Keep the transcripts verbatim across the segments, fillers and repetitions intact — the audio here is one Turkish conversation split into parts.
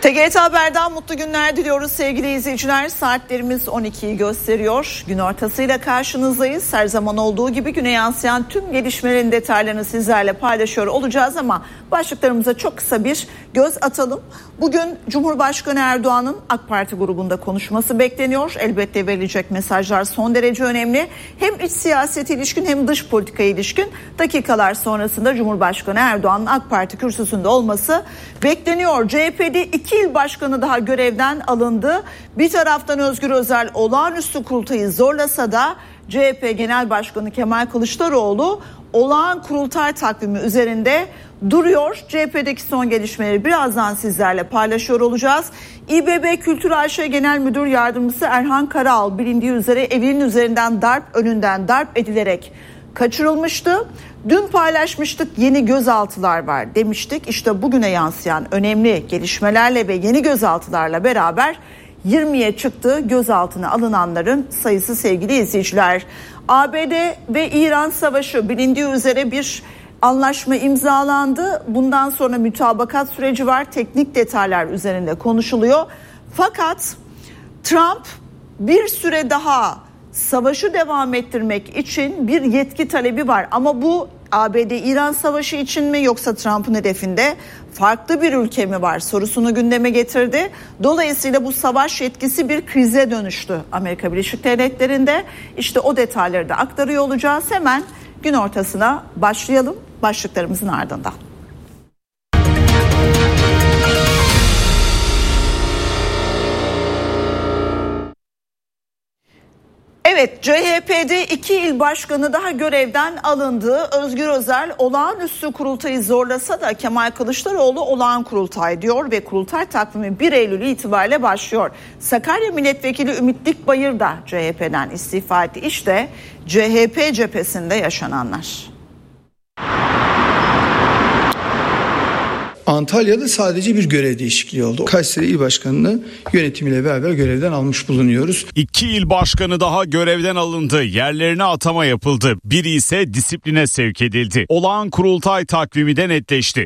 T G R T Haber'den mutlu günler diliyoruz sevgili izleyiciler. Saatlerimiz on ikiyi gösteriyor. Gün ortasıyla karşınızdayız. Her zaman olduğu gibi güne yansıyan tüm gelişmelerin detaylarını sizlerle paylaşıyor olacağız ama başlıklarımıza çok kısa bir göz atalım. Bugün Cumhurbaşkanı Erdoğan'ın AK Parti grubunda konuşması bekleniyor. Elbette verilecek mesajlar son derece önemli. Hem iç siyasete ilişkin hem dış politikaya ilişkin dakikalar sonrasında Cumhurbaşkanı Erdoğan'ın AK Parti kürsüsünde olması bekleniyor. C H P'de iki il başkanı daha görevden alındı. Bir taraftan Özgür Özel olağanüstü kurultayı zorlasa da C H P Genel Başkanı Kemal Kılıçdaroğlu olağan kurultay takvimi üzerinde duruyor. C H P'deki son gelişmeleri birazdan sizlerle paylaşıyor olacağız. İBB Kültür A Ş Genel Müdür Yardımcısı Erhan Karaal bilindiği üzere evinin üzerinden darp önünden darp edilerek kaçırılmıştı. Dün paylaşmıştık, yeni gözaltılar var demiştik. İşte bugüne yansıyan önemli gelişmelerle ve yeni gözaltılarla beraber yirmiye çıktı gözaltına alınanların sayısı sevgili izleyiciler. A B D ve İran savaşı bilindiği üzere bir anlaşma imzalandı. Bundan sonra mütabakat süreci var. Teknik detaylar üzerinde konuşuluyor. Fakat Trump bir süre daha savaşı devam ettirmek için bir yetki talebi var. Ama bu A B D-İran savaşı için mi yoksa Trump'ın hedefinde farklı bir ülke mi var sorusunu gündeme getirdi. Dolayısıyla bu savaş yetkisi bir krize dönüştü Amerika Birleşik Devletleri'nde. İşte o detayları da aktarıyor olacağız. Hemen gün ortasına başlayalım başlıklarımızın ardından. Evet, C H P'de iki il başkanı daha görevden alındı. Özgür Özel olağanüstü kurultayı zorlasa da Kemal Kılıçdaroğlu olağan kurultay diyor ve kurultay takvimi bir Eylül itibariyle başlıyor. Sakarya Milletvekili Ümit Dikbayır da C H P'den istifa etti. İşte C H P cephesinde yaşananlar. Antalya'da sadece bir görev değişikliği oldu. Kayseri İl Başkanı'nı yönetimiyle beraber görevden almış bulunuyoruz. İki il başkanı daha görevden alındı. Yerlerine atama yapıldı. Biri ise disipline sevk edildi. Olağan kurultay takvimi de netleşti.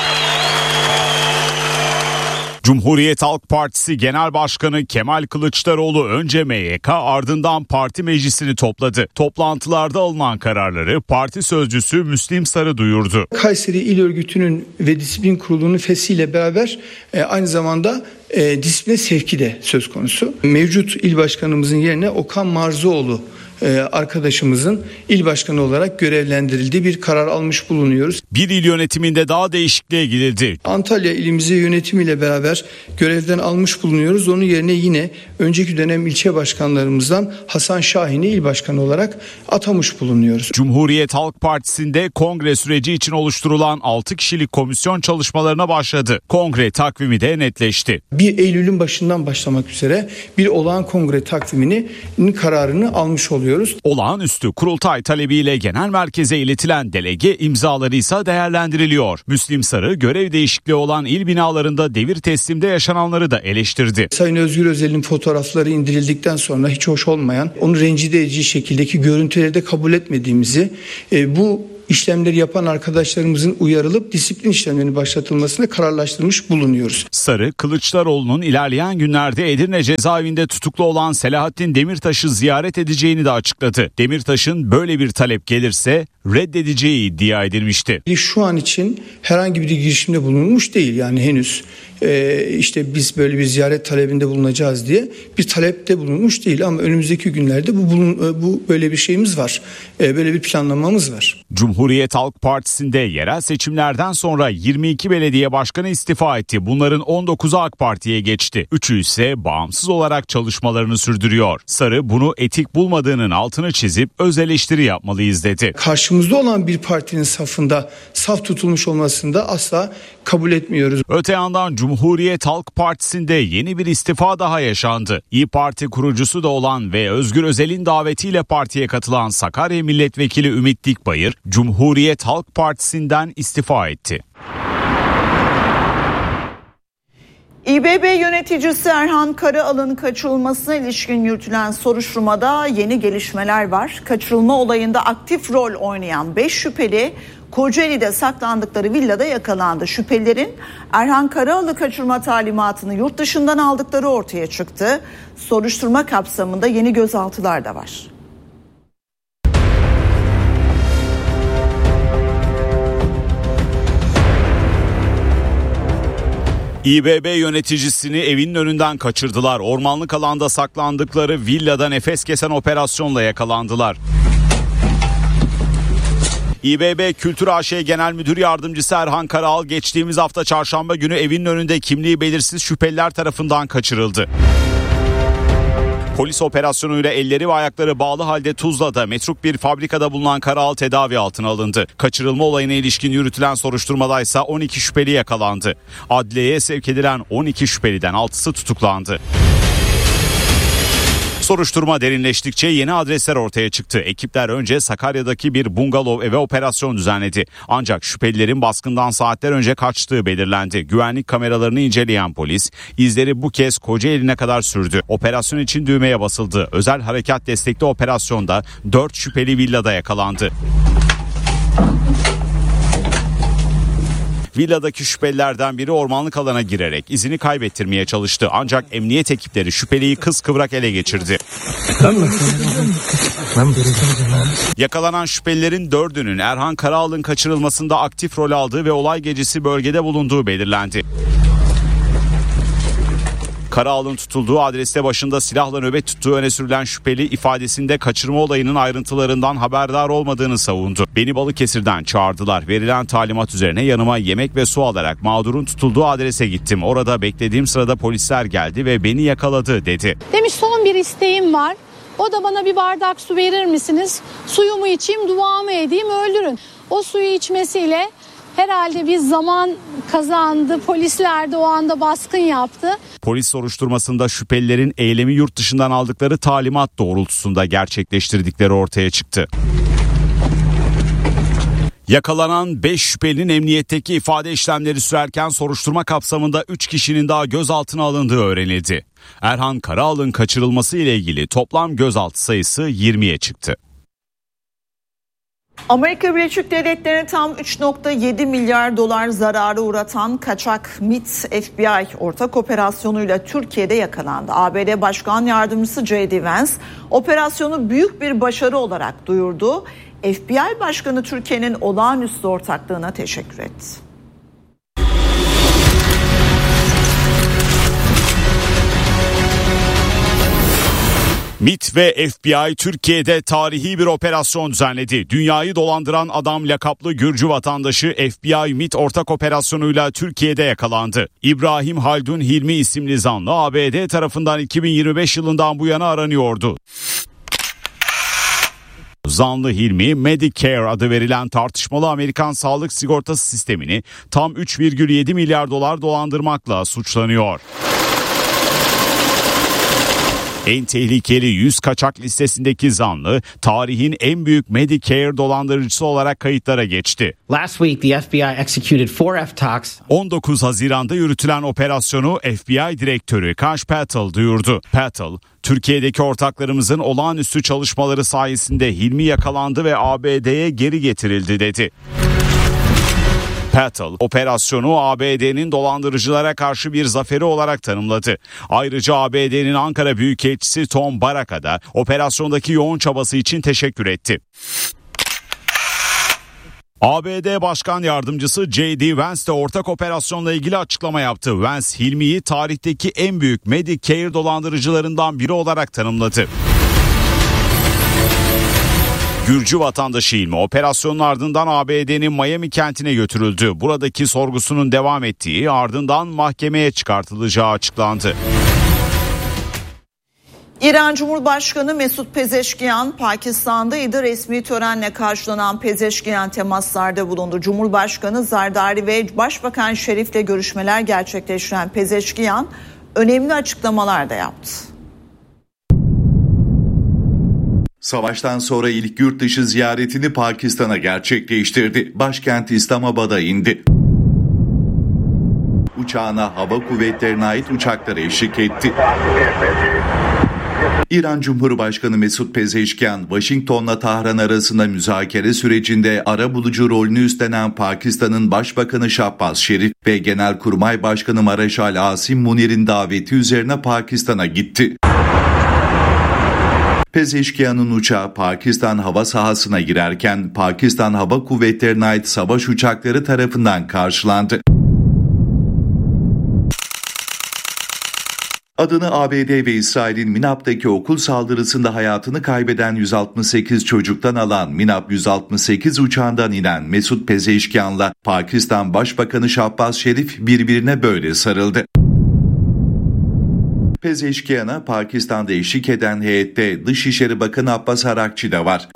Cumhuriyet Halk Partisi Genel Başkanı Kemal Kılıçdaroğlu önce M Y K ardından parti meclisini topladı. Toplantılarda alınan kararları parti sözcüsü Müslim Sarı duyurdu. Kayseri İl Örgütü'nün ve Disiplin Kurulu'nun feshiyle beraber e, aynı zamanda e, disipline sevki de söz konusu. Mevcut il başkanımızın yerine Okan Marzoğlu arkadaşımızın il başkanı olarak görevlendirildiği bir karar almış bulunuyoruz. Bir il yönetiminde daha değişikliğe gidildi. Antalya ilimizi yönetimiyle beraber görevden almış bulunuyoruz. Onun yerine yine önceki dönem ilçe başkanlarımızdan Hasan Şahin'i il başkanı olarak atamış bulunuyoruz. Cumhuriyet Halk Partisi'nde kongre süreci için oluşturulan altı kişilik komisyon çalışmalarına başladı. Kongre takvimi de netleşti. bir Eylül'ün başından başlamak üzere bir olağan kongre takviminin kararını almış oluyoruz. Olağanüstü kurultay talebiyle genel merkeze iletilen delege imzaları ise değerlendiriliyor. Müslim Sarı görev değişikliği olan il binalarında devir teslimde yaşananları da eleştirdi. Sayın Özgür Özel'in fotoğrafları indirildikten sonra hiç hoş olmayan, onu rencide edici şekildeki görüntüleri de kabul etmediğimizi, e, bu işlemleri yapan arkadaşlarımızın uyarılıp disiplin işlemlerinin başlatılmasına kararlaştırmış bulunuyoruz. Sarı, Kılıçdaroğlu'nun ilerleyen günlerde Edirne cezaevinde tutuklu olan Selahattin Demirtaş'ı ziyaret edeceğini de açıkladı. Demirtaş'ın böyle bir talep gelirse reddedeceği iddia edilmişti. Şu an için herhangi bir girişimde bulunmuş değil, yani henüz e, işte biz böyle bir ziyaret talebinde bulunacağız diye bir talepte bulunmuş değil ama önümüzdeki günlerde bu, bulun, bu böyle bir şeyimiz var, e, böyle bir planlamamız var. Cumhuriyet Halk Partisi'nde yerel seçimlerden sonra yirmi iki belediye başkanı istifa etti. Bunların on dokuzu AK Parti'ye geçti. üçü ise bağımsız olarak çalışmalarını sürdürüyor. Sarı bunu etik bulmadığının altını çizip öz eleştiri yapmalıyız dedi. Karşımızda olan bir partinin safında saf tutulmuş olmasını da asla kabul etmiyoruz. Öte yandan Cumhuriyet Halk Partisi'nde yeni bir istifa daha yaşandı. İYİ Parti kurucusu da olan ve Özgür Özel'in davetiyle partiye katılan Sakarya Milletvekili Ümit Dikbayır, Cumhuriyet Halk Partisi'nden istifa etti. İBB yöneticisi Erhan Karaal'ın kaçırılmasına ilişkin yürütülen soruşturmada yeni gelişmeler var. Kaçırılma olayında aktif rol oynayan beş şüpheli Kocaeli'de saklandıkları villada yakalandı. Şüphelilerin Erhan Karaağlı kaçırma talimatını yurt dışından aldıkları ortaya çıktı. Soruşturma kapsamında yeni gözaltılar da var. İBB yöneticisini evinin önünden kaçırdılar. Ormanlık alanda saklandıkları villada nefes kesen operasyonla yakalandılar. İBB Kültür A Ş Genel Müdür Yardımcısı Erhan Karaağlı geçtiğimiz hafta çarşamba günü evinin önünde kimliği belirsiz şüpheliler tarafından kaçırıldı. Polis operasyonuyla elleri ve ayakları bağlı halde Tuzla'da metruk bir fabrikada bulunan Karaağlı tedavi altına alındı. Kaçırılma olayına ilişkin yürütülen soruşturmada ise on iki şüpheli yakalandı. Adliyeye sevk edilen on iki şüpheliden altısı tutuklandı. Soruşturma derinleştikçe yeni adresler ortaya çıktı. Ekipler önce Sakarya'daki bir bungalov eve operasyon düzenledi. Ancak şüphelilerin baskından saatler önce kaçtığı belirlendi. Güvenlik kameralarını inceleyen polis, izleri bu kez Kocaeli'ne kadar sürdü. Operasyon için düğmeye basıldı. Özel harekat destekli operasyonda dört şüpheli villada yakalandı. Villadaki şüphelilerden biri ormanlık alana girerek izini kaybettirmeye çalıştı. Ancak emniyet ekipleri şüpheliyi kıskıvrak ele geçirdi. Yakalanan şüphelilerin dördünün Erhan Karaağlı'nın kaçırılmasında aktif rol aldığı ve olay gecesi bölgede bulunduğu belirlendi. Karaağlı'nın tutulduğu adreste başında silahla nöbet tuttuğu öne sürülen şüpheli ifadesinde kaçırma olayının ayrıntılarından haberdar olmadığını savundu. Beni Balıkesir'den çağırdılar. Verilen talimat üzerine yanıma yemek ve su alarak mağdurun tutulduğu adrese gittim. Orada beklediğim sırada polisler geldi ve beni yakaladı dedi. Demiş son bir isteğim var. O da bana bir bardak su verir misiniz? Suyumu içeyim, duamı edeyim, öldürün. O suyu içmesiyle herhalde bir zaman kazandı. Polisler de o anda baskın yaptı. Polis soruşturmasında şüphelilerin eylemi yurt dışından aldıkları talimat doğrultusunda gerçekleştirdikleri ortaya çıktı. Yakalanan beş şüphelinin emniyetteki ifade işlemleri sürerken soruşturma kapsamında üç kişinin daha gözaltına alındığı öğrenildi. Erhan Karaağlı'nın kaçırılması ile ilgili toplam gözaltı sayısı yirmiye çıktı. Amerika Birleşik Devletleri'ne tam üç virgül yedi milyar dolar zararı uğratan kaçak MIT F B I ortak operasyonuyla Türkiye'de yakalandı. A B D Başkan Yardımcısı J D Vance operasyonu büyük bir başarı olarak duyurdu. F B I Başkanı Türkiye'nin olağanüstü ortaklığına teşekkür etti. MIT ve F B I Türkiye'de tarihi bir operasyon düzenledi. Dünyayı dolandıran adam lakaplı Gürcü vatandaşı F B I MIT ortak operasyonuyla Türkiye'de yakalandı. İbrahim Haldun Hilmi isimli zanlı A B D tarafından iki bin yirmi beş yılından bu yana aranıyordu. Zanlı Hilmi, Medicare adı verilen tartışmalı Amerikan sağlık sigortası sistemini tam üç virgül yedi milyar dolar dolandırmakla suçlanıyor. En tehlikeli yüz kaçak listesindeki zanlı tarihin en büyük Medicare dolandırıcısı olarak kayıtlara geçti. Last week the F B I executed four F T O Cs. on dokuz Haziran'da yürütülen operasyonu F B I direktörü Kash Patel duyurdu. Patel, Türkiye'deki ortaklarımızın olağanüstü çalışmaları sayesinde Hilmi yakalandı ve A B D'ye geri getirildi dedi. Patel, operasyonu A B D'nin dolandırıcılara karşı bir zaferi olarak tanımladı. Ayrıca A B D'nin Ankara Büyükelçisi Tom Baraka da operasyondaki yoğun çabası için teşekkür etti. A B D Başkan Yardımcısı J D Vance de ortak operasyonla ilgili açıklama yaptı. Vance, Hilmi'yi tarihteki en büyük Medicare dolandırıcılarından biri olarak tanımladı. Gürcü vatandaşı Hilmi operasyonun ardından A B D'nin Miami kentine götürüldü. Buradaki sorgusunun devam ettiği, ardından mahkemeye çıkartılacağı açıklandı. İran Cumhurbaşkanı Mesut Pezeşkiyan Pakistan'daydı. Resmi törenle karşılanan Pezeşkiyan temaslarda bulundu. Cumhurbaşkanı Zardari ve Başbakan Şerif'le görüşmeler gerçekleştiren Pezeşkiyan önemli açıklamalar da yaptı. Savaştan sonra ilk yurt dışı ziyaretini Pakistan'a gerçekleştirdi. Başkent İslamabad'a indi. Uçağına hava kuvvetlerine ait uçaklar eşlik etti. İran Cumhurbaşkanı Mesut Pezeşkian, Washington'la Tahran arasında müzakere sürecinde arabulucu rolünü üstlenen Pakistan'ın Başbakanı Şahbaz Şerif ve Genelkurmay Başkanı Mareşal Asim Munir'in daveti üzerine Pakistan'a gitti. Pezeşkian'ın uçağı Pakistan hava sahasına girerken Pakistan Hava Kuvvetleri'ne ait savaş uçakları tarafından karşılandı. Adını A B D ve İsrail'in Minab'daki okul saldırısında hayatını kaybeden yüz altmış sekiz çocuktan alan Minab yüz altmış sekiz uçağından inen Mesut Pezeşkian'la Pakistan Başbakanı Şahbaz Şerif birbirine böyle sarıldı. Pezeşkian'a Pakistan'da eşlik eden heyette Dışişleri Bakanı Abbas Arakçı da var.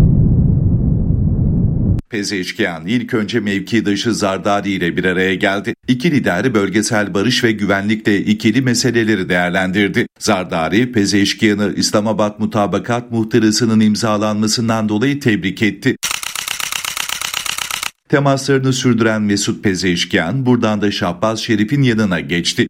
Pezeşkian ilk önce mevkidaşı Zardari ile bir araya geldi. İki lider bölgesel barış ve güvenlikle ikili meseleleri değerlendirdi. Zardari, Pezeşkian'ı İslamabad Mutabakat Muhtırası'nın imzalanmasından dolayı tebrik etti. Temaslarını sürdüren Mesut Pezeşkian buradan da Şahbaz Şerif'in yanına geçti.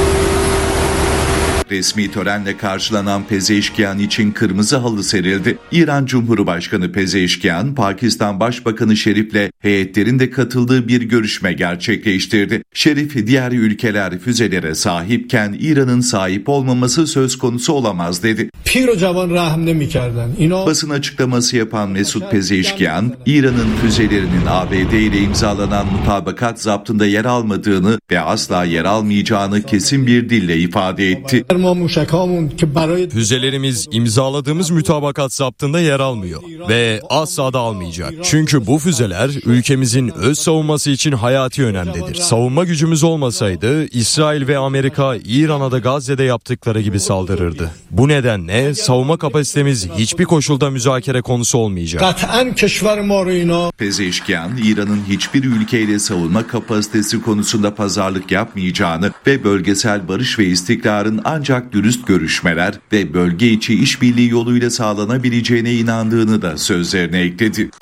Resmi törenle karşılanan Pezeşkian için kırmızı halı serildi. İran Cumhurbaşkanı Pezeşkian, Pakistan Başbakanı Şerif'le heyetlerin de katıldığı bir görüşme gerçekleştirdi. Şerif, diğer ülkeler füzelere sahipken İran'ın sahip olmaması söz konusu olamaz dedi. Basın açıklaması yapan Mesut Pezeşkian, İran'ın füzelerinin A B D ile imzalanan mutabakat zaptında yer almadığını ve asla yer almayacağını kesin bir dille ifade etti. Füzelerimiz imzaladığımız mutabakat zaptında yer almıyor ve asla da almayacak. Çünkü bu füzeler ülkemizin öz savunması için hayati önemlidir. Savunma gücümüz olmasaydı İsrail ve Amerika İran'a da Gazze'de yaptıkları gibi saldırırdı. Bu nedenle savunma kapasitemiz hiçbir koşulda müzakere konusu olmayacak. Pezeşkian, İran'ın hiçbir ülkeyle savunma kapasitesi konusunda pazarlık yapmayacağını ve bölgesel barış ve istikrarın ancak dürüst görüşmeler ve bölge içi işbirliği yoluyla sağlanabileceğine inandığını da sözlerine ekledi.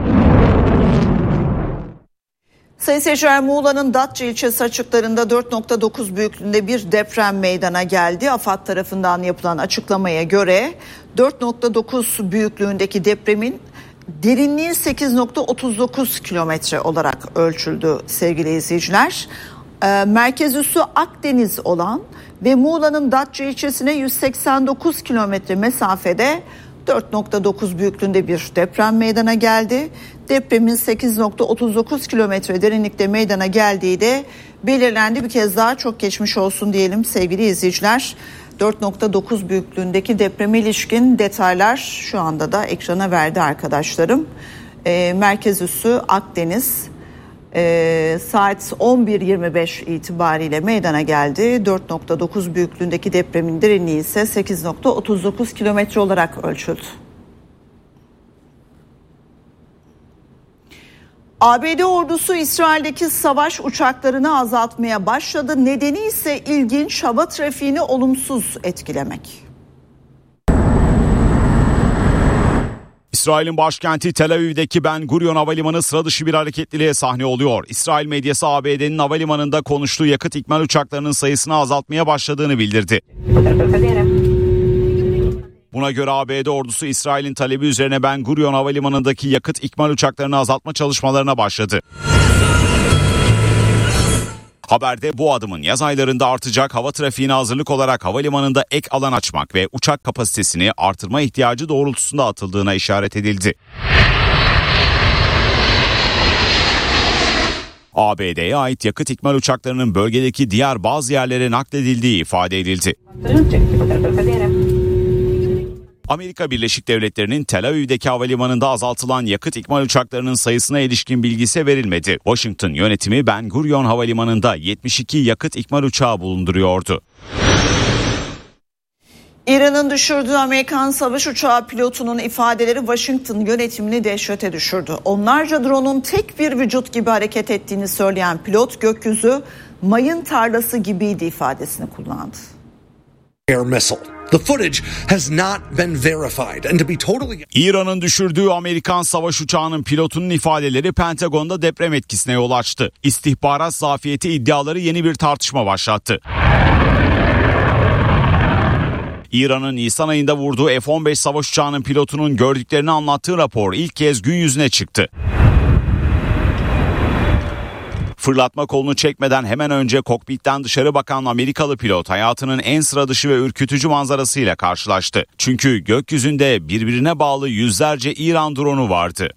Sayın seyirciler, Muğla'nın Datça ilçesi açıklarında dört nokta dokuz büyüklüğünde bir deprem meydana geldi. AFAD tarafından yapılan açıklamaya göre dört nokta dokuz büyüklüğündeki depremin derinliği sekiz nokta otuz dokuz kilometre olarak ölçüldü sevgili izleyiciler. Merkez üssü Akdeniz olan ve Muğla'nın Datça ilçesine yüz seksen dokuz kilometre mesafede dört nokta dokuz büyüklüğünde bir deprem meydana geldi. Depremin sekiz nokta otuz dokuz kilometre derinlikte meydana geldiği de belirlendi. Bir kez daha çok geçmiş olsun diyelim sevgili izleyiciler. dört nokta dokuz büyüklüğündeki depreme ilişkin detaylar şu anda da ekrana verdi arkadaşlarım. E, merkez üssü Akdeniz. Ee, saat on bir yirmi beş itibariyle meydana geldi. dört nokta dokuz büyüklüğündeki depremin derinliği ise sekiz nokta otuz dokuz kilometre olarak ölçüldü. A B D ordusu İsrail'deki savaş uçaklarını azaltmaya başladı. Nedeni ise ilginç, hava trafiğini olumsuz etkilemek. İsrail'in başkenti Tel Aviv'deki Ben Gurion Havalimanı sıra dışı bir hareketliliğe sahne oluyor. İsrail medyası A B D'nin havalimanında konuştuğu yakıt ikmal uçaklarının sayısını azaltmaya başladığını bildirdi. Buna göre A B D ordusu İsrail'in talebi üzerine Ben Gurion Havalimanı'ndaki yakıt ikmal uçaklarını azaltma çalışmalarına başladı. Haberde bu adımın yaz aylarında artacak hava trafiğine hazırlık olarak havalimanında ek alan açmak ve uçak kapasitesini artırma ihtiyacı doğrultusunda atıldığına işaret edildi. A B D'ye ait yakıt ikmal uçaklarının bölgedeki diğer bazı yerlere nakledildiği ifade edildi. Amerika Birleşik Devletleri'nin Tel Aviv'deki havalimanında azaltılan yakıt ikmal uçaklarının sayısına ilişkin bilgisi verilmedi. Washington yönetimi Ben Gurion Havalimanı'nda yetmiş iki yakıt ikmal uçağı bulunduruyordu. İran'ın düşürdüğü Amerikan savaş uçağı pilotunun ifadeleri Washington yönetimini dehşete düşürdü. Onlarca drone'un tek bir vücut gibi hareket ettiğini söyleyen pilot, gökyüzü mayın tarlası gibiydi ifadesini kullandı. Air missile. The footage has not been verified and to be totally... İran'ın düşürdüğü Amerikan savaş uçağının pilotunun ifadeleri Pentagon'da deprem etkisine yol açtı. İstihbarat zafiyeti iddiaları yeni bir tartışma başlattı. İran'ın Nisan ayında vurduğu F on beş savaş uçağının pilotunun gördüklerini anlattığı rapor ilk kez gün yüzüne çıktı. Fırlatma kolunu çekmeden hemen önce kokpitten dışarı bakan Amerikalı pilot hayatının en sıra dışı ve ürkütücü manzarasıyla karşılaştı. Çünkü gökyüzünde birbirine bağlı yüzlerce İran drone'u vardı.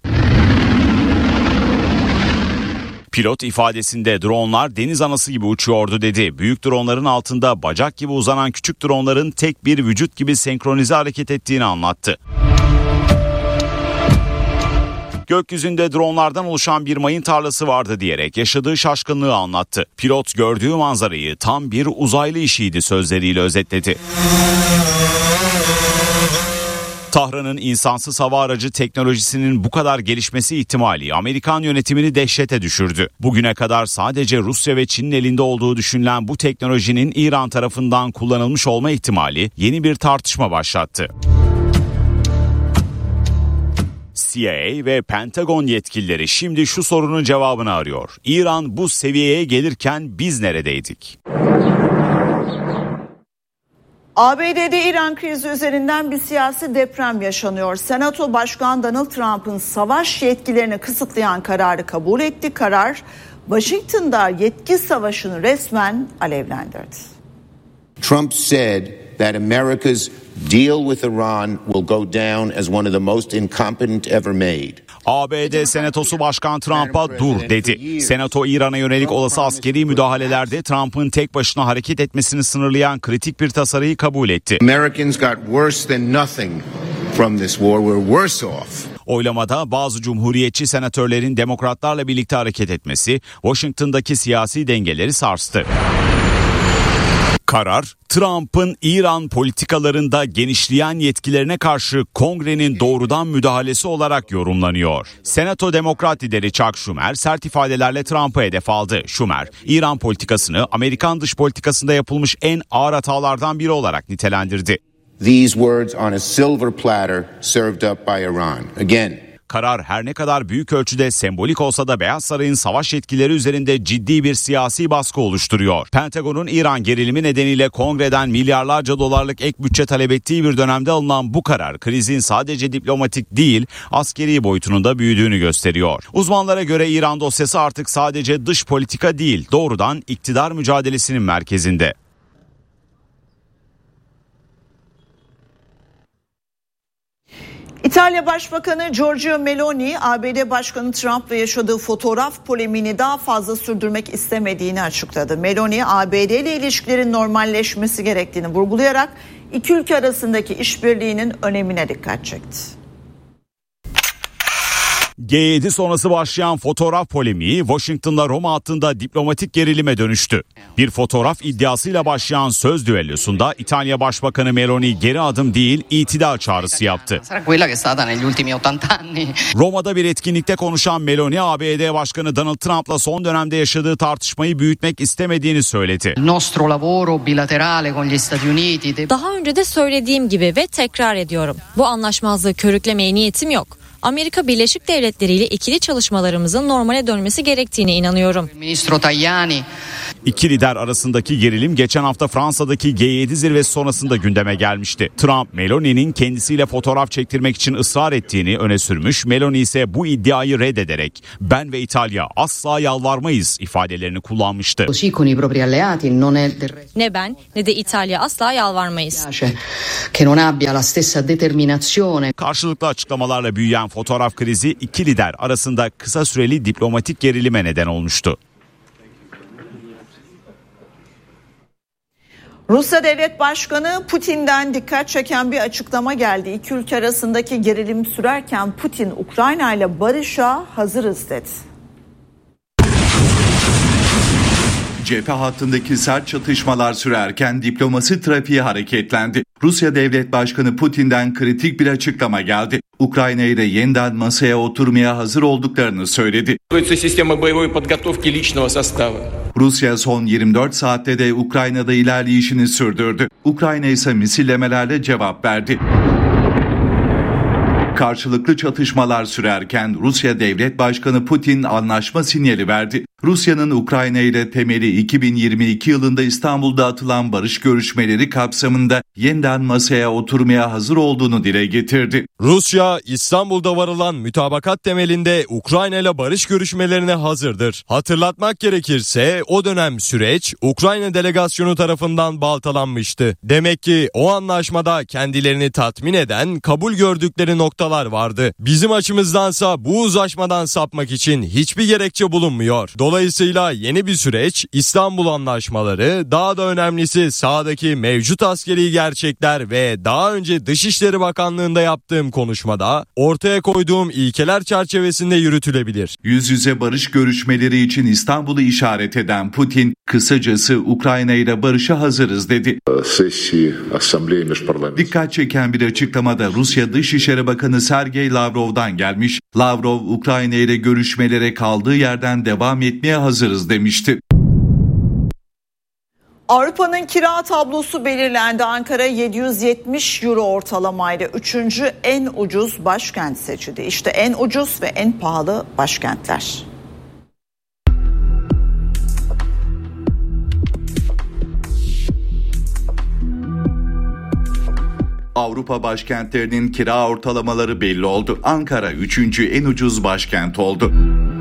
Pilot ifadesinde dronlar deniz anası gibi uçuyordu dedi. Büyük dronların altında bacak gibi uzanan küçük dronların tek bir vücut gibi senkronize hareket ettiğini anlattı. Gökyüzünde dronlardan oluşan bir mayın tarlası vardı diyerek yaşadığı şaşkınlığı anlattı. Pilot gördüğü manzarayı tam bir uzaylı işiydi sözleriyle özetledi. Tahran'ın insansız hava aracı teknolojisinin bu kadar gelişmesi ihtimali Amerikan yönetimini dehşete düşürdü. Bugüne kadar sadece Rusya ve Çin'in elinde olduğu düşünülen bu teknolojinin İran tarafından kullanılmış olma ihtimali yeni bir tartışma başlattı. C I A ve Pentagon yetkilileri şimdi şu sorunun cevabını arıyor. İran bu seviyeye gelirken biz neredeydik? A B D'de İran krizi üzerinden bir siyasi deprem yaşanıyor. Senato Başkan Donald Trump'ın savaş yetkilerini kısıtlayan kararı kabul etti. Karar Washington'da yetki savaşını resmen alevlendirdi. Trump said that America's deal with Iran will go down as one of the most incompetent ever made. A B D Senatosu Başkan Trump'a dur dedi. Senato İran'a yönelik olası askeri müdahalelerde Trump'ın tek başına hareket etmesini sınırlayan kritik bir tasarıyı kabul etti. Americans got worse than nothing from this war. We're worse off. Oylamada bazı cumhuriyetçi senatörlerin demokratlarla birlikte hareket etmesi Washington'daki siyasi dengeleri sarstı. Karar, Trump'ın İran politikalarında genişleyen yetkilerine karşı Kongre'nin doğrudan müdahalesi olarak yorumlanıyor. Senato Demokrat lideri Chuck Schumer sert ifadelerle Trump'ı hedef aldı. Schumer, İran politikasını Amerikan dış politikasında yapılmış en ağır hatalardan biri olarak nitelendirdi. These words on a silver platter served up by Iran. Again. Karar her ne kadar büyük ölçüde sembolik olsa da Beyaz Saray'ın savaş yetkileri üzerinde ciddi bir siyasi baskı oluşturuyor. Pentagon'un İran gerilimi nedeniyle Kongre'den milyarlarca dolarlık ek bütçe talep ettiği bir dönemde alınan bu karar krizin sadece diplomatik değil askeri boyutunun da büyüdüğünü gösteriyor. Uzmanlara göre İran dosyası artık sadece dış politika değil doğrudan iktidar mücadelesinin merkezinde. İtalya Başbakanı Giorgia Meloni, A B D Başkanı Trump'la yaşadığı fotoğraf polemiğini daha fazla sürdürmek istemediğini açıkladı. Meloni, A B D ile ilişkilerin normalleşmesi gerektiğini vurgulayarak iki ülke arasındaki işbirliğinin önemine dikkat çekti. G yedi sonrası başlayan fotoğraf polemiği Washington'la Roma hattında diplomatik gerilime dönüştü. Bir fotoğraf iddiasıyla başlayan söz düellosunda İtalya Başbakanı Meloni geri adım değil itidal çağrısı yaptı. Roma'da bir etkinlikte konuşan Meloni, A B D Başkanı Donald Trump'la son dönemde yaşadığı tartışmayı büyütmek istemediğini söyledi. Daha önce de söylediğim gibi ve tekrar ediyorum. Bu anlaşmazlığı körüklemeye niyetim yok. Amerika Birleşik Devletleri ile ikili çalışmalarımızın normale dönmesi gerektiğine inanıyorum. İki lider arasındaki gerilim geçen hafta Fransa'daki G yedi zirvesi sonrasında gündeme gelmişti. Trump, Meloni'nin kendisiyle fotoğraf çektirmek için ısrar ettiğini öne sürmüş. Meloni ise bu iddiayı reddederek "Ben ve İtalya asla yalvarmayız" ifadelerini kullanmıştı. Ne ben ne de İtalya asla yalvarmayız. Karşılıklı açıklamalarla büyüyen fotoğraf krizi iki lider arasında kısa süreli diplomatik gerilime neden olmuştu. Rusya Devlet Başkanı Putin'den dikkat çeken bir açıklama geldi. İki ülke arasındaki gerilim sürerken Putin, Ukrayna ile barışa hazırız dedi. Cephe hattındaki sert çatışmalar sürerken diplomasi trafiği hareketlendi. Rusya Devlet Başkanı Putin'den kritik bir açıklama geldi. Ukrayna ile yeniden masaya oturmaya hazır olduklarını söyledi. Rusya son yirmi dört saatte de Ukrayna'da ilerleyişini sürdürdü. Ukrayna ise misillemelerle cevap verdi. Karşılıklı çatışmalar sürerken Rusya Devlet Başkanı Putin anlaşma sinyali verdi. Rusya'nın Ukrayna ile temeli iki bin yirmi iki yılında İstanbul'da atılan barış görüşmeleri kapsamında yeniden masaya oturmaya hazır olduğunu dile getirdi. Rusya, İstanbul'da varılan mütabakat temelinde Ukrayna ile barış görüşmelerine hazırdır. Hatırlatmak gerekirse o dönem süreç Ukrayna delegasyonu tarafından baltalanmıştı. Demek ki o anlaşmada kendilerini tatmin eden, kabul gördükleri noktalar vardı. Bizim açımızdansa bu uzlaşmadan sapmak için hiçbir gerekçe bulunmuyor. Dolayısıyla yeni bir süreç, İstanbul Anlaşmaları, daha da önemlisi sahadaki mevcut askeri gerçekler ve daha önce Dışişleri Bakanlığı'nda yaptığım konuşmada ortaya koyduğum ilkeler çerçevesinde yürütülebilir. Yüz yüze barış görüşmeleri için İstanbul'u işaret eden Putin, kısacası Ukrayna ile barışa hazırız dedi. Dikkat çeken bir açıklamada Rusya Dışişleri Bakanı Sergey Lavrov'dan gelmiş. Lavrov, Ukrayna ile görüşmelere kaldığı yerden devam etmeye hazırız demişti. Avrupa'nın kira tablosu belirlendi. Ankara yedi yüz yetmiş euro ortalamayla üçüncü en ucuz başkent seçildi. İşte en ucuz ve en pahalı başkentler. Avrupa başkentlerinin kira ortalamaları belli oldu. Ankara üçüncü en ucuz başkent oldu.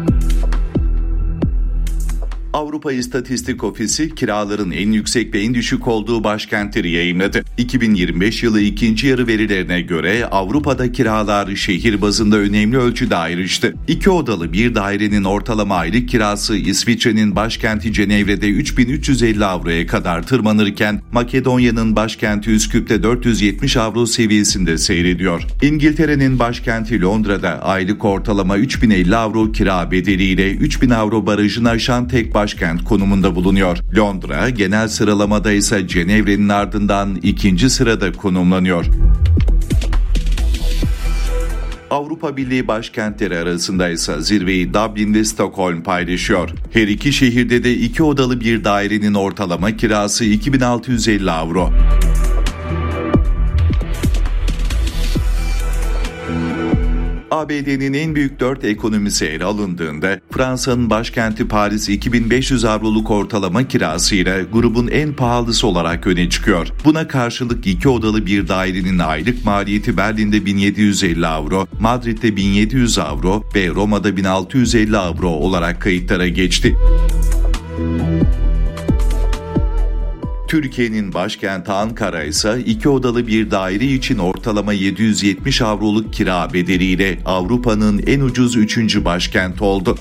Avrupa İstatistik Ofisi kiraların en yüksek ve en düşük olduğu başkentleri yayımladı. iki bin yirmi beş yılı ikinci yarı verilerine göre Avrupa'da kiralar şehir bazında önemli ölçüde ayrıştı. İki odalı bir dairenin ortalama aylık kirası İsviçre'nin başkenti Cenevre'de üç bin üç yüz elli avroya kadar tırmanırken Makedonya'nın başkenti Üsküp'te dört yüz yetmiş avro seviyesinde seyrediyor. İngiltere'nin başkenti Londra'da aylık ortalama üç bin elli avro kira bedeliyle üç bin avro barajını aşan tek başkent konumunda bulunuyor. Londra genel sıralamada ise Cenevre'nin ardından ikinci sırada konumlanıyor. Avrupa Birliği başkentleri arasında ise zirveyi Dublin ve Stockholm paylaşıyor. Her iki şehirde de iki odalı bir dairenin ortalama kirası iki bin altı yüz elli avro. A B D'nin en büyük dört ekonomisi ele alındığında Fransa'nın başkenti Paris iki bin beş yüz avroluk ortalama kirasıyla grubun en pahalısı olarak öne çıkıyor. Buna karşılık iki odalı bir dairenin aylık maliyeti Berlin'de bin yedi yüz elli avro, Madrid'de bin yedi yüz avro ve Roma'da bin altı yüz elli avro olarak kayıtlara geçti. Türkiye'nin başkenti Ankara ise iki odalı bir daire için ortalama yedi yüz yetmiş avroluk kira bedeliyle Avrupa'nın en ucuz üçüncü başkenti oldu.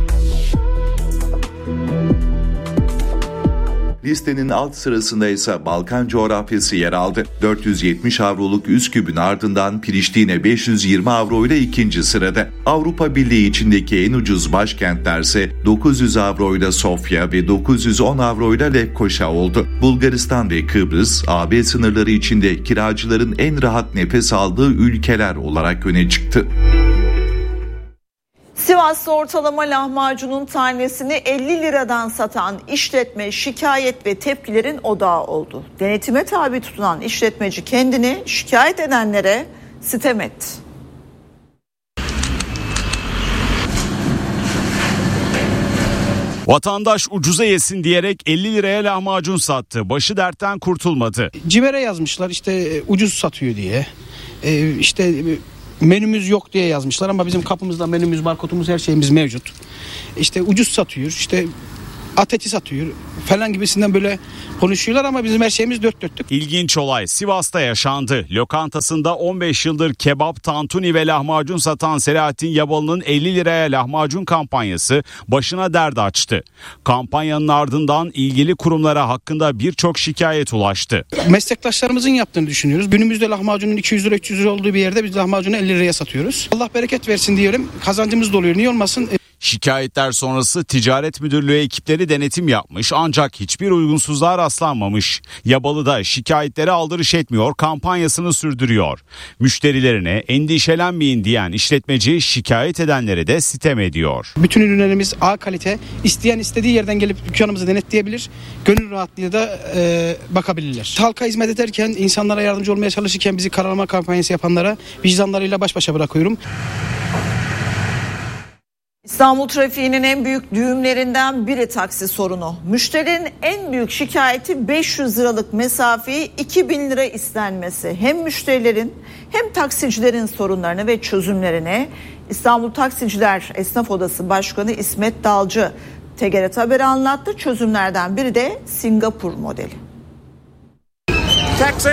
Listenin alt sırasında ise Balkan coğrafyası yer aldı. dört yüz yetmiş avroluk Üsküp'ün ardından Priştine beş yüz yirmi avro ile ikinci sırada. Avrupa Birliği içindeki en ucuz başkentlerse dokuz yüz avro ile Sofya ve dokuz yüz on avro ile Lefkoşa oldu. Bulgaristan ve Kıbrıs, A B sınırları içinde kiracıların en rahat nefes aldığı ülkeler olarak öne çıktı. Sivas'ta ortalama lahmacunun tanesini elli liradan satan işletme şikayet ve tepkilerin odağı oldu. Denetime tabi tutulan işletmeci kendini şikayet edenlere sitem etti. Vatandaş ucuza yesin diyerek elli liraya lahmacun sattı. Başı dertten kurtulmadı. Cibere yazmışlar işte ucuz satıyor diye. Ee, işte menümüz yok diye yazmışlar ama bizim kapımızda menümüz, barkodumuz, her şeyimiz mevcut. İşte ucuz satıyor, işte at eti satıyor falan gibisinden böyle konuşuyorlar ama bizim her şeyimiz dört dörtlük. İlginç olay Sivas'ta yaşandı. Lokantasında on beş yıldır kebap, tantuni ve lahmacun satan Selahattin Yabalı'nın elli liraya lahmacun kampanyası başına dert açtı. Kampanyanın ardından ilgili kurumlara hakkında birçok şikayet ulaştı. Meslektaşlarımızın yaptığını düşünüyoruz. Günümüzde lahmacunun iki yüz lira üç yüz lira olduğu bir yerde biz lahmacunu elli liraya satıyoruz. Allah bereket versin diyorum. Kazancımız da oluyor. Niye olmasın? Şikayetler sonrası Ticaret Müdürlüğü ekipleri denetim yapmış ancak hiçbir uygunsuzluğa rastlanmamış. Yabalı da şikayetlere aldırış etmiyor, kampanyasını sürdürüyor. Müşterilerine endişelenmeyin diyen işletmeci şikayet edenlere de sitem ediyor. Bütün ürünlerimiz A kalite, isteyen istediği yerden gelip dükkanımızı denetleyebilir, gönül rahatlığıyla da e, bakabilirler. Halka hizmet ederken, insanlara yardımcı olmaya çalışırken bizi karalama kampanyası yapanlara vicdanlarıyla baş başa bırakıyorum. İstanbul trafiğinin en büyük düğümlerinden biri taksi sorunu. Müşterinin en büyük şikayeti beş yüz liralık mesafeyi iki bin lira istenmesi. Hem müşterilerin hem taksicilerin sorunlarını ve çözümlerine İstanbul Taksiciler Esnaf Odası Başkanı İsmet Dalcı T G R T Haber'e anlattı. Çözümlerden biri de Singapur modeli. Taksi!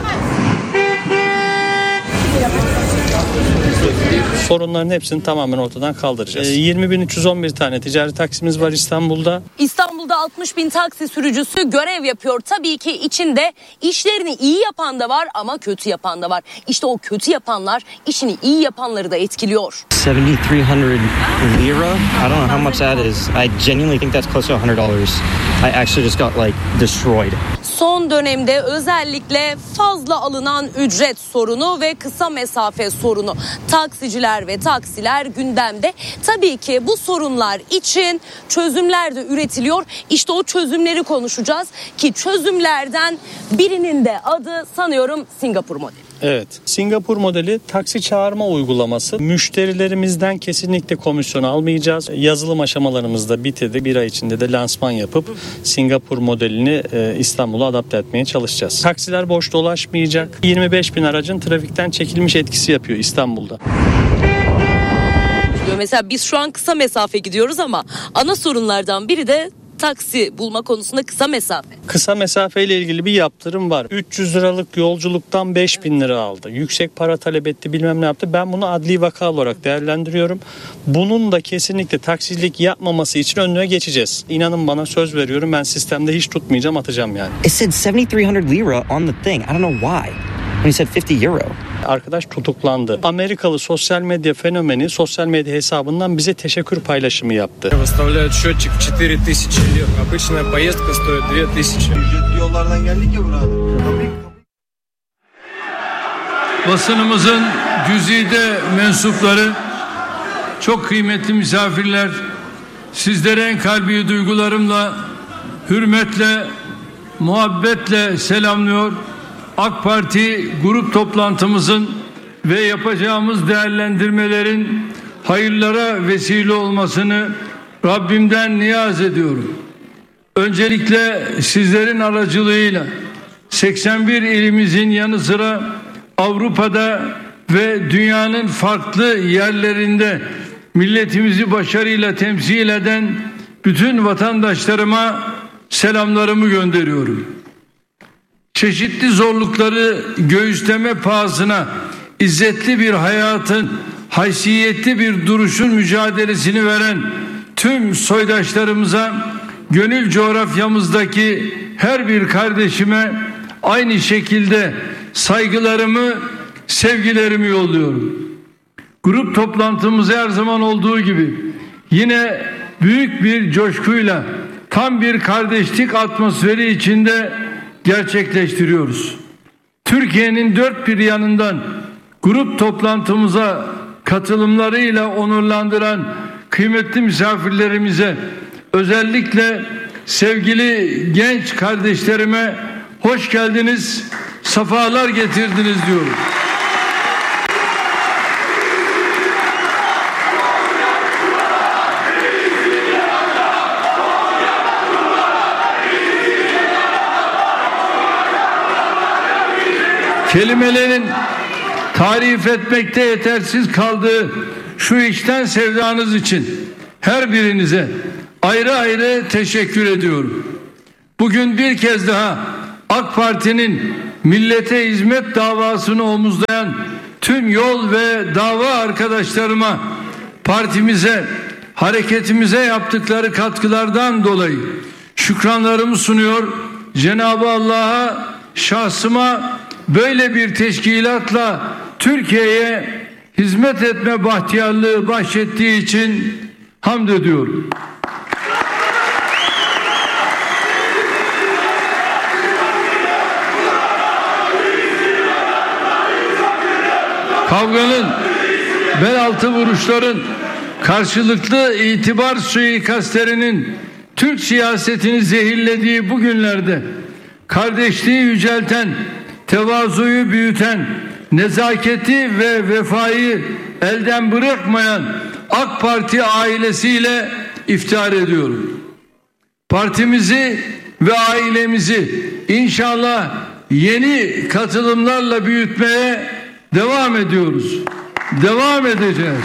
Sorunların hepsini tamamen ortadan kaldıracağız. yirmi bin üç yüz on bir tane ticari taksimiz var İstanbul'da. İstanbul'da altmış bin taksi sürücüsü görev yapıyor. Tabii ki içinde işlerini iyi yapan da var ama kötü yapan da var. İşte o kötü yapanlar işini iyi yapanları da etkiliyor. seventy-three hundred lira. I don't know how much that is. I genuinely think that's close to one hundred dollars. I actually just got like destroyed. Son dönemde özellikle fazla alınan ücret sorunu ve kısa mesafe sorunu. Taksiciler ve taksiler gündemde. Tabii ki bu sorunlar için çözümler de üretiliyor. İşte o çözümleri konuşacağız ki çözümlerden birinin de adı sanıyorum Singapur modeli. Evet. Singapur modeli taksi çağırma uygulaması. Müşterilerimizden kesinlikle komisyon almayacağız. Yazılım aşamalarımız da bitirdi. Bir ay içinde de lansman yapıp Singapur modelini e, İstanbul'a adapte etmeye çalışacağız. Taksiler boş dolaşmayacak. yirmi beş bin aracın trafikten çekilmiş etkisi yapıyor İstanbul'da. Mesela biz şu an kısa mesafe gidiyoruz ama ana sorunlardan biri de taksi bulma konusunda kısa mesafe. Kısa mesafeyle ilgili bir yaptırım var. üç yüz liralık yolculuktan beş bin lira aldı. Yüksek para talep etti, bilmem ne yaptı. Ben bunu adli vaka olarak değerlendiriyorum. Bunun da kesinlikle taksicilik yapmaması için önüne geçeceğiz. İnanın bana, söz veriyorum, ben sistemde hiç tutmayacağım, atacağım yani. It said seventy-three hundred lira on the thing. I don't know why. When he said fifty euro. Arkadaş tutuklandı. Amerikalı sosyal medya fenomeni sosyal medya hesabından bize teşekkür paylaşımı yaptı. Выставляют счетчик в четыре тысячи лир. Обычная поездка стоит две тысячи. Yollardan geldik ya burada. Basınımızın güzide mensupları, çok kıymetli misafirler, sizlere en kalbi duygularımla, hürmetle, muhabbetle selamlıyor. AK Parti grup toplantımızın ve yapacağımız değerlendirmelerin hayırlara vesile olmasını Rabbimden niyaz ediyorum. Öncelikle sizlerin aracılığıyla seksen bir ilimizin yanı sıra Avrupa'da ve dünyanın farklı yerlerinde milletimizi başarıyla temsil eden bütün vatandaşlarıma selamlarımı gönderiyorum. Çeşitli zorlukları göğüsleme pahasına izzetli bir hayatın, haysiyetli bir duruşun mücadelesini veren tüm soydaşlarımıza, gönül coğrafyamızdaki her bir kardeşime aynı şekilde saygılarımı, sevgilerimi yolluyorum. Grup toplantımızı her zaman olduğu gibi yine büyük bir coşkuyla, tam bir kardeşlik atmosferi içinde gerçekleştiriyoruz. Türkiye'nin dört bir yanından grup toplantımıza katılımlarıyla onurlandıran kıymetli misafirlerimize, özellikle sevgili genç kardeşlerime hoş geldiniz, sefalar getirdiniz diyorum. Kelimelerin tarif etmekte yetersiz kaldığı şu içten sevdanız için her birinize ayrı ayrı teşekkür ediyorum. Bugün bir kez daha AK Parti'nin millete hizmet davasını omuzlayan tüm yol ve dava arkadaşlarıma, partimize, hareketimize yaptıkları katkılardan dolayı şükranlarımı sunuyor. Cenab-ı Allah'a, şahsıma böyle bir teşkilatla Türkiye'ye hizmet etme bahtiyarlığı bahşettiği için hamd ediyorum. Kavganın, bel altı vuruşların, karşılıklı itibar suikastlerinin Türk siyasetini zehirlediği bu günlerde kardeşliği yücelten, tevazuyu büyüten, nezaketi ve vefayı elden bırakmayan AK Parti ailesiyle iftihar ediyorum. Partimizi ve ailemizi inşallah yeni katılımlarla büyütmeye devam ediyoruz. Devam edeceğiz.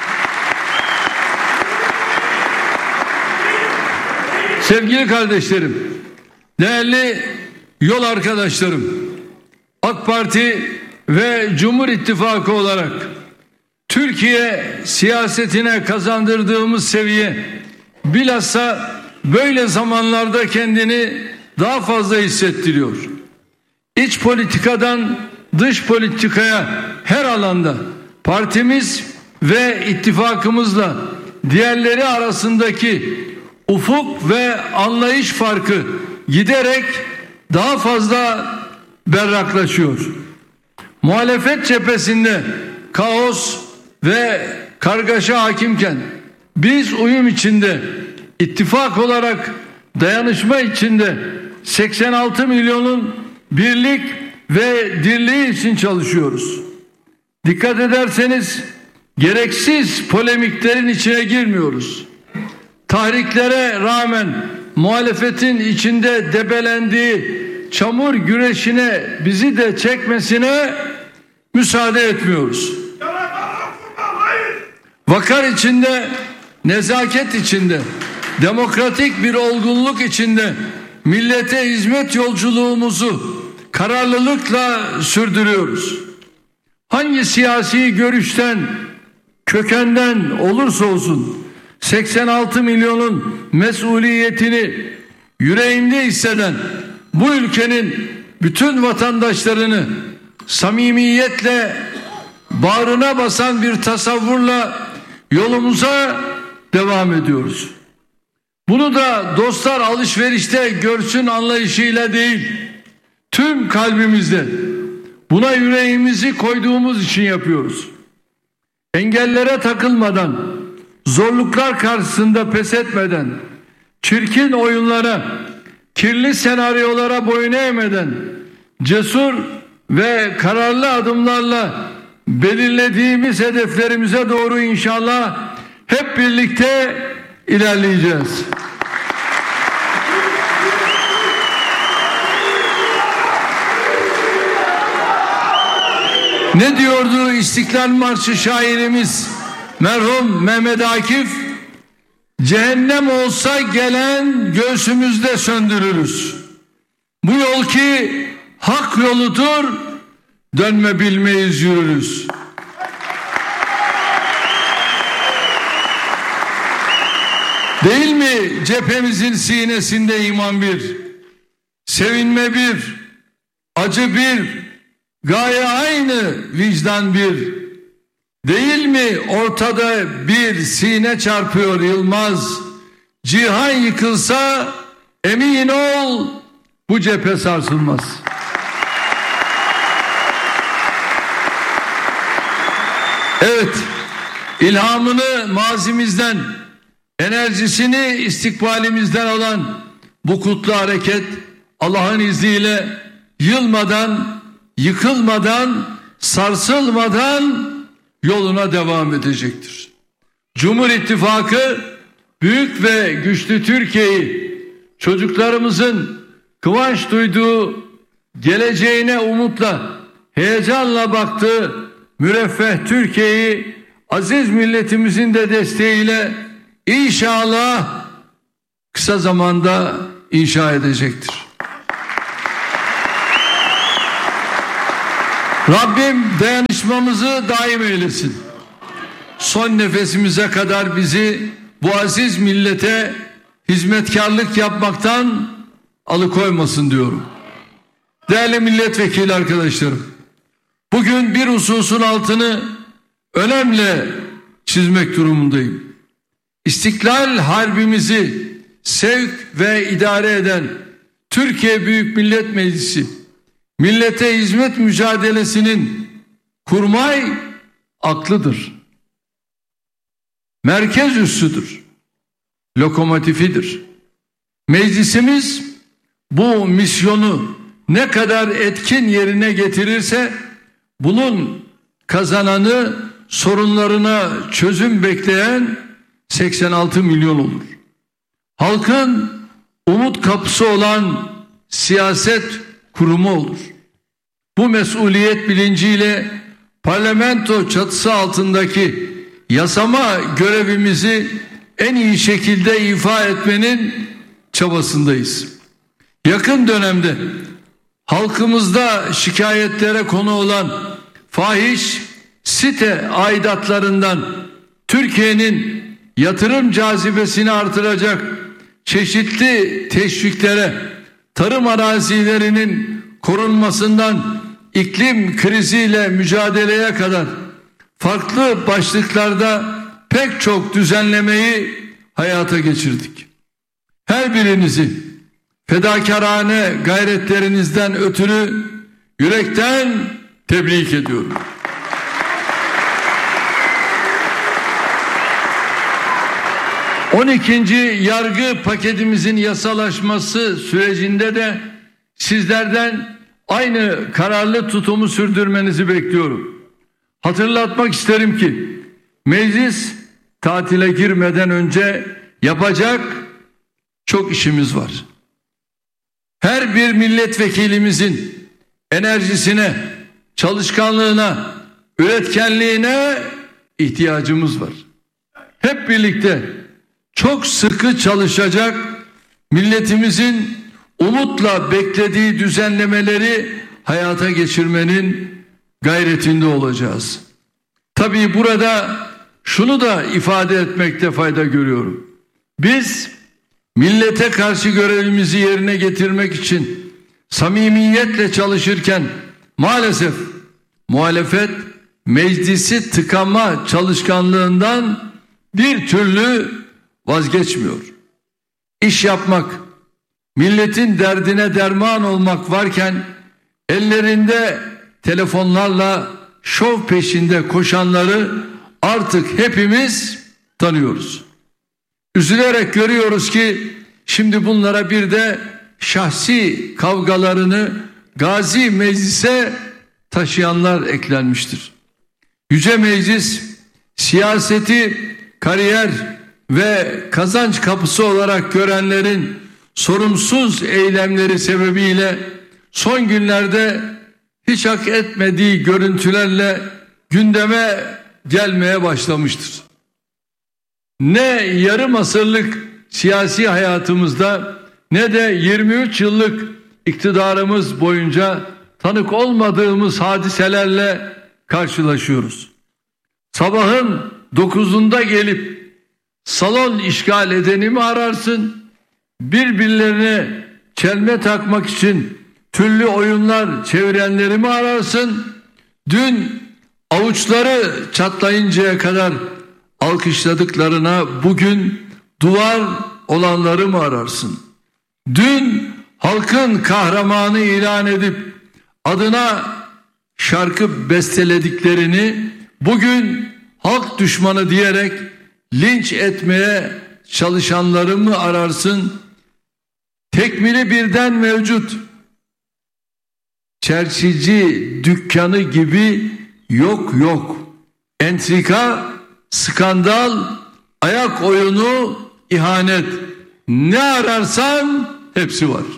Sevgili kardeşlerim, değerli yol arkadaşlarım, AK Parti ve Cumhur İttifakı olarak Türkiye siyasetine kazandırdığımız seviye bilhassa böyle zamanlarda kendini daha fazla hissettiriyor. İç politikadan dış politikaya her alanda partimiz ve ittifakımızla diğerleri arasındaki ufuk ve anlayış farkı giderek daha fazla berraklaşıyor. Muhalefet cephesinde kaos ve kargaşa hakimken biz uyum içinde, ittifak olarak dayanışma içinde seksen altı milyonun birlik ve dirliği için çalışıyoruz. Dikkat ederseniz gereksiz polemiklerin içine girmiyoruz. Tahriklere rağmen muhalefetin içinde debelendiği çamur güreşine bizi de çekmesine müsaade etmiyoruz. Vakar içinde, nezaket içinde, demokratik bir olgunluk içinde millete hizmet yolculuğumuzu kararlılıkla sürdürüyoruz. Hangi siyasi görüşten, kökenden olursa olsun seksen altı milyonun mesuliyetini yüreğinde hisseden bu ülkenin bütün vatandaşlarını samimiyetle bağrına basan bir tasavvurla yolumuza devam ediyoruz. Bunu da dostlar alışverişte görsün anlayışıyla değil, tüm kalbimizde buna yüreğimizi koyduğumuz için yapıyoruz. Engellere takılmadan, zorluklar karşısında pes etmeden, çirkin oyunlara, kirli senaryolara boyun eğmeden, cesur ve kararlı adımlarla belirlediğimiz hedeflerimize doğru inşallah hep birlikte ilerleyeceğiz. Ne diyordu İstiklal Marşı şairimiz merhum Mehmet Akif? Cehennem olsa gelen göğsümüzde söndürürüz. Bu yol ki hak yoludur, dönme bilmeyiz yürürüz. Değil mi cephemizin sinesinde iman bir, sevinme bir, acı bir, gaye aynı, vicdan bir. Değil mi ortada bir sine çarpıyor Yılmaz? Cihan yıkılsa emin ol bu cephe sarsılmaz. Evet, ilhamını mazimizden, enerjisini istikbalimizden alan bu kutlu hareket Allah'ın izniyle yılmadan, yıkılmadan, sarsılmadan yoluna devam edecektir. Cumhur İttifakı büyük ve güçlü Türkiye'yi, çocuklarımızın kıvanç duyduğu, geleceğine umutla, heyecanla baktığı müreffeh Türkiye'yi aziz milletimizin de desteğiyle inşallah kısa zamanda inşa edecektir. Rabbim dayanışmamızı daim eylesin. Son nefesimize kadar bizi bu aziz millete hizmetkarlık yapmaktan alıkoymasın diyorum. Değerli milletvekili arkadaşlarım, bugün bir hususun altını önemli çizmek durumundayım. İstiklal Harbimizi sevk ve idare eden Türkiye Büyük Millet Meclisi, millete hizmet mücadelesinin kurmay aklıdır. Merkez üssüdür. Lokomotifidir. Meclisimiz bu misyonu ne kadar etkin yerine getirirse bunun kazananı sorunlarına çözüm bekleyen seksen altı milyon olur. Halkın umut kapısı olan siyaset kurumu olur. Bu mesuliyet bilinciyle parlamento çatısı altındaki yasama görevimizi en iyi şekilde ifa etmenin çabasındayız. Yakın dönemde halkımızda şikayetlere konu olan fahiş site aidatlarından Türkiye'nin yatırım cazibesini artıracak çeşitli teşviklere, tarım arazilerinin korunmasından iklim kriziyle mücadeleye kadar farklı başlıklarda pek çok düzenlemeyi hayata geçirdik. Her birinizi fedakarane gayretlerinizden ötürü yürekten tebrik ediyorum. on ikinci yargı paketimizin yasalaşması sürecinde de sizlerden aynı kararlı tutumu sürdürmenizi bekliyorum. Hatırlatmak isterim ki meclis tatile girmeden önce yapacak çok işimiz var. Her bir milletvekilimizin enerjisine, çalışkanlığına, üretkenliğine ihtiyacımız var. Hep birlikte çok sıkı çalışacak, milletimizin umutla beklediği düzenlemeleri hayata geçirmenin gayretinde olacağız. Tabii burada şunu da ifade etmekte fayda görüyorum. Biz millete karşı görevimizi yerine getirmek için samimiyetle çalışırken maalesef muhalefet meclisi tıkama çalışkanlığından bir türlü vazgeçmiyor. İş yapmak, milletin derdine derman olmak varken ellerinde telefonlarla şov peşinde koşanları artık hepimiz tanıyoruz. Üzülerek görüyoruz ki şimdi bunlara bir de şahsi kavgalarını Gazi Meclis'e taşıyanlar eklenmiştir. Yüce Meclis siyaseti kariyer ve kazanç kapısı olarak görenlerin sorumsuz eylemleri sebebiyle son günlerde hiç hak etmediği görüntülerle gündeme gelmeye başlamıştır. Ne yarım asırlık siyasi hayatımızda ne de yirmi üç yıllık iktidarımız boyunca tanık olmadığımız hadiselerle karşılaşıyoruz. Sabahın dokuzunda gelip salon işgal edeni mi ararsın? Birbirlerine çelme takmak için türlü oyunlar çevirenleri mi ararsın? Dün avuçları çatlayıncaya kadar alkışladıklarına bugün duvar olanları mı ararsın? Dün halkın kahramanı ilan edip adına şarkı bestelediklerini bugün halk düşmanı diyerek linç etmeye çalışanları mı ararsın? Tekmili birden mevcut. Çerçici dükkanı gibi yok yok. Entrika, skandal, ayak oyunu, ihanet. Ne ararsan hepsi var.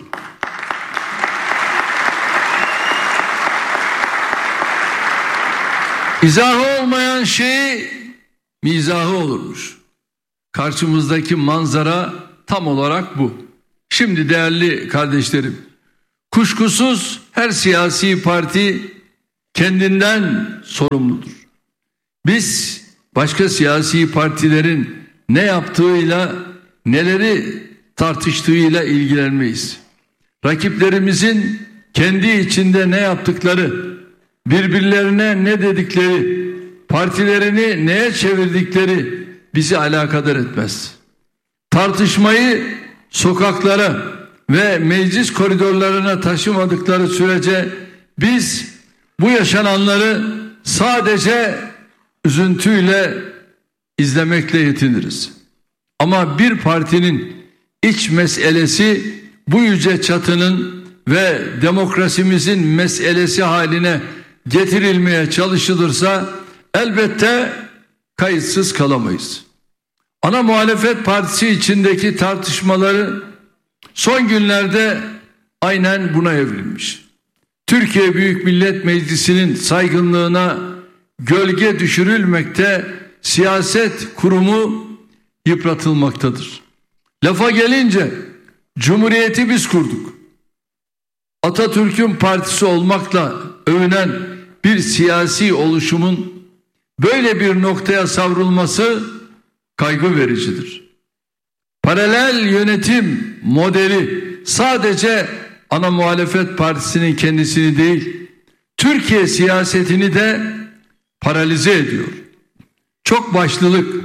İzahı olmayan şey mizahı olurmuş. Karşımızdaki manzara tam olarak bu. Şimdi değerli kardeşlerim, kuşkusuz her siyasi parti kendinden sorumludur. Biz başka siyasi partilerin ne yaptığıyla, neleri tartıştığıyla ilgilenmeyiz. Rakiplerimizin kendi içinde ne yaptıkları, birbirlerine ne dedikleri, partilerini neye çevirdikleri bizi alakadar etmez. Tartışmayı sokaklara ve meclis koridorlarına taşımadıkları sürece biz bu yaşananları sadece üzüntüyle izlemekle yetiniriz. Ama bir partinin iç meselesi bu yüce çatının ve demokrasimizin meselesi haline getirilmeye çalışılırsa elbette kayıtsız kalamayız. Ana muhalefet partisi içindeki tartışmaları son günlerde aynen buna evrilmiş. Türkiye Büyük Millet Meclisi'nin saygınlığına gölge düşürülmekte, siyaset kurumu yıpratılmaktadır. Lafa gelince Cumhuriyeti biz kurduk. Atatürk'ün partisi olmakla övünen bir siyasi oluşumun böyle bir noktaya savrulması kaygı vericidir. Paralel yönetim modeli sadece ana muhalefet partisinin kendisini değil, Türkiye siyasetini de paralize ediyor. Çok başlılık,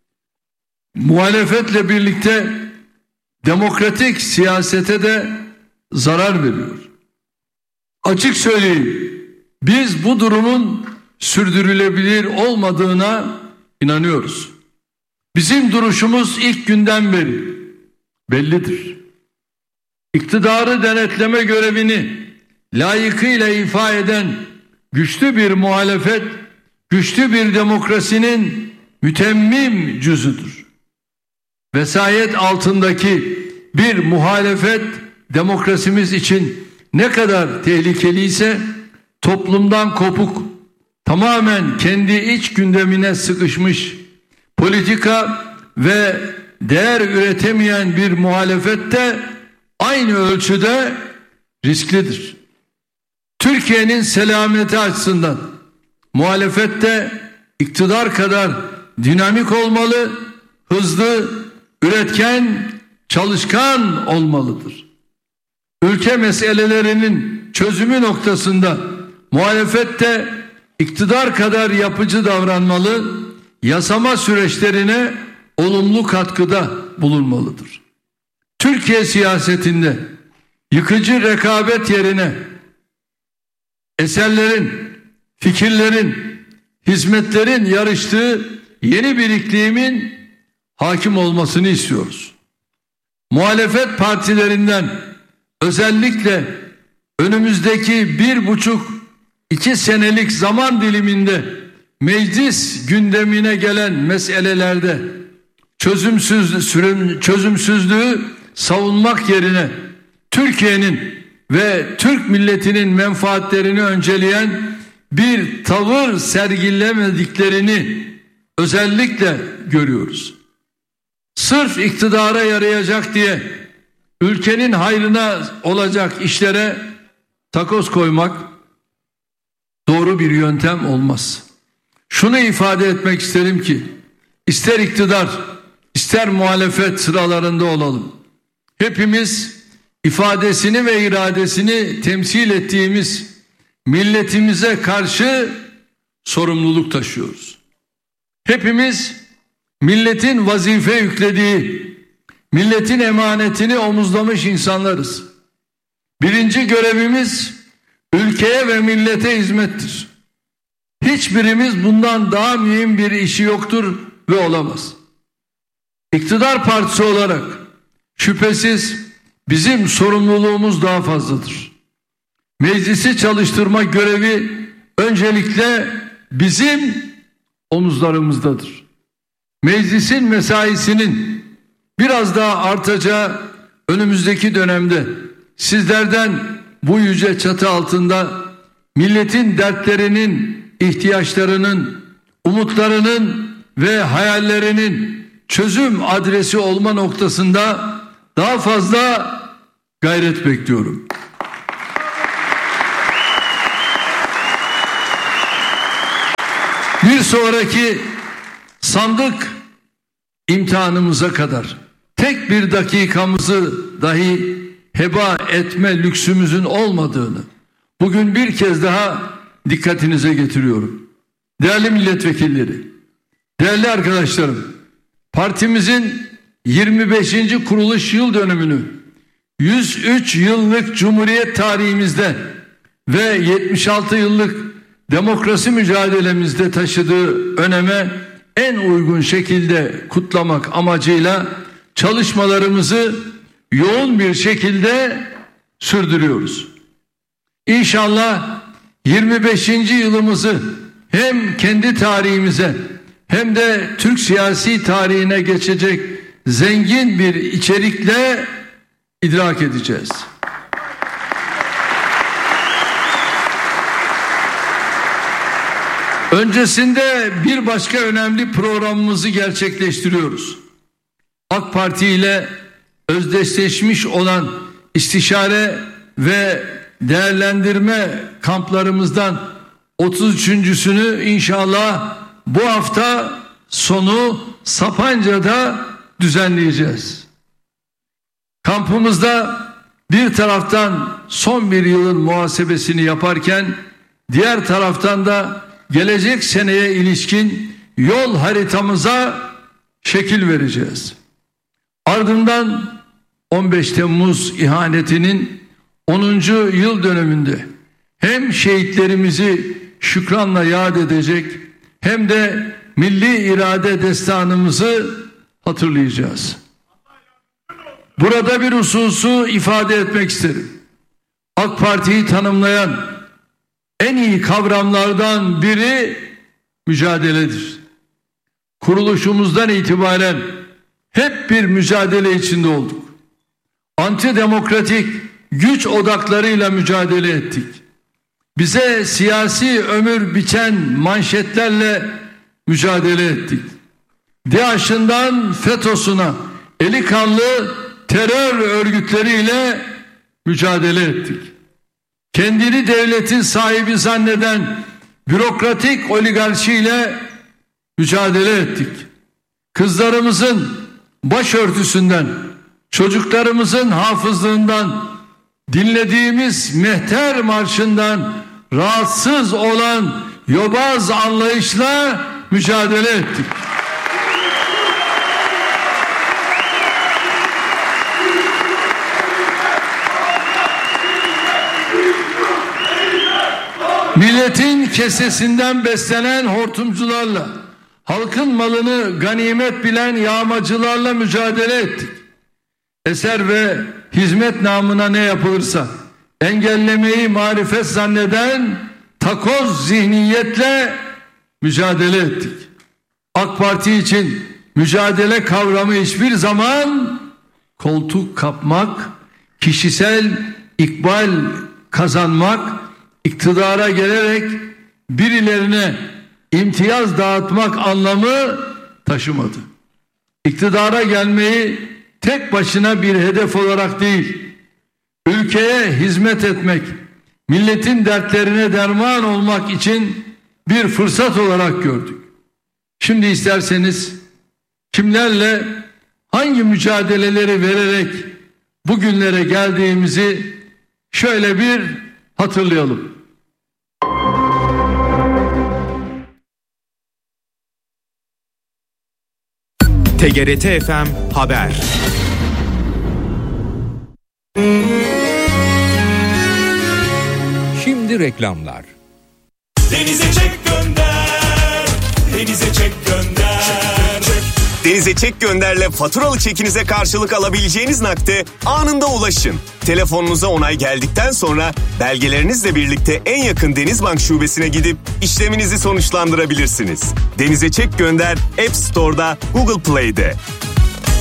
muhalefetle birlikte demokratik siyasete de zarar veriyor. Açık söyleyeyim, biz bu durumun sürdürülebilir olmadığına inanıyoruz. Bizim duruşumuz ilk günden beri bellidir. İktidarı denetleme görevini layıkıyla ifa eden güçlü bir muhalefet, güçlü bir demokrasinin mütemmim cüzüdür. Vesayet altındaki bir muhalefet demokrasimiz için ne kadar tehlikeliyse, toplumdan kopuk, tamamen kendi iç gündemine sıkışmış, politika ve değer üretemeyen bir muhalefet de aynı ölçüde risklidir. Türkiye'nin selameti açısından muhalefet de iktidar kadar dinamik olmalı, hızlı, üretken, çalışkan olmalıdır. Ülke meselelerinin çözümü noktasında muhalefet de iktidar kadar yapıcı davranmalı, yasama süreçlerine olumlu katkıda bulunmalıdır. Türkiye siyasetinde yıkıcı rekabet yerine eserlerin, fikirlerin, hizmetlerin yarıştığı yeni bir iklimin hakim olmasını istiyoruz. Muhalefet partilerinden özellikle önümüzdeki bir buçuk iki senelik zaman diliminde meclis gündemine gelen meselelerde çözümsüz, çözümsüzlüğü savunmak yerine Türkiye'nin ve Türk milletinin menfaatlerini önceleyen bir tavır sergilemediklerini özellikle görüyoruz. Sırf iktidara yarayacak diye ülkenin hayrına olacak işlere takoz koymak doğru bir yöntem olmaz. Şunu ifade etmek isterim ki, ister iktidar, ister muhalefet sıralarında olalım, hepimiz ifadesini ve iradesini temsil ettiğimiz milletimize karşı sorumluluk taşıyoruz. Hepimiz milletin vazife yüklediği, milletin emanetini omuzlamış insanlarız. Birinci görevimiz ülkeye ve millete hizmettir. Hiçbirimiz bundan daha mühim bir işi yoktur ve olamaz. İktidar partisi olarak şüphesiz bizim sorumluluğumuz daha fazladır. Meclisi çalıştırma görevi öncelikle bizim omuzlarımızdadır. Meclisin mesaisinin biraz daha artacağı önümüzdeki dönemde sizlerden bu yüce çatı altında milletin dertlerinin, ihtiyaçlarının, umutlarının ve hayallerinin çözüm adresi olma noktasında daha fazla gayret bekliyorum. Bir sonraki sandık imtihanımıza kadar tek bir dakikamızı dahi heba etme lüksümüzün olmadığını bugün bir kez daha dikkatinize getiriyorum. Değerli milletvekilleri, değerli arkadaşlarım, partimizin yirmi beşinci kuruluş yıl dönümünü yüz üç yıllık Cumhuriyet tarihimizde ve yetmiş altı yıllık demokrasi mücadelemizde taşıdığı öneme en uygun şekilde kutlamak amacıyla çalışmalarımızı yoğun bir şekilde sürdürüyoruz. İnşallah yirmi beşinci yılımızı hem kendi tarihimize hem de Türk siyasi tarihine geçecek zengin bir içerikle idrak edeceğiz. Öncesinde bir başka önemli programımızı gerçekleştiriyoruz. AK Parti ile özdeşleşmiş olan istişare ve değerlendirme kamplarımızdan otuz üçüncüsünü inşallah bu hafta sonu Sapanca'da düzenleyeceğiz. Kampımızda bir taraftan son bir yılın muhasebesini yaparken diğer taraftan da gelecek seneye ilişkin yol haritamıza şekil vereceğiz. Ardından on beş Temmuz ihanetinin onuncu yıl dönümünde hem şehitlerimizi şükranla yad edecek hem de milli irade destanımızı hatırlayacağız. Burada bir hususu ifade etmek isterim. AK Parti'yi tanımlayan en iyi kavramlardan biri mücadeledir. Kuruluşumuzdan itibaren hep bir mücadele içinde olduk. Antidemokratik güç odaklarıyla mücadele ettik. Bize siyasi ömür biçen manşetlerle mücadele ettik. DAEŞ'ından FETÖ'süne eli kanlı terör örgütleriyle mücadele ettik. Kendini devletin sahibi zanneden bürokratik oligarşiyle mücadele ettik. Kızlarımızın başörtüsünden, çocuklarımızın hafızlığından, dinlediğimiz mehter marşından rahatsız olan yobaz anlayışla mücadele ettik. Milletin kesesinden beslenen hortumcularla, halkın malını ganimet bilen yağmacılarla mücadele ettik. Eser ve hizmet namına ne yapılırsa engellemeyi marifet zanneden takoz zihniyetle mücadele ettik. AK Parti için mücadele kavramı hiçbir zaman koltuk kapmak, kişisel ikbal kazanmak, iktidara gelerek birilerine imtiyaz dağıtmak anlamı taşımadı. İktidara gelmeyi tek başına bir hedef olarak değil, ülkeye hizmet etmek, milletin dertlerine derman olmak için bir fırsat olarak gördük. Şimdi isterseniz kimlerle hangi mücadeleleri vererek bugünlere geldiğimizi şöyle bir hatırlayalım. T G R T F M Haber. Şimdi reklamlar. Denize çek gönder, denize çek gönder. Denize Çek Gönder'le faturalı çekinize karşılık alabileceğiniz nakde anında ulaşın. Telefonunuza onay geldikten sonra belgelerinizle birlikte en yakın Denizbank şubesine gidip işleminizi sonuçlandırabilirsiniz. Denize Çek Gönder App Store'da, Google Play'de.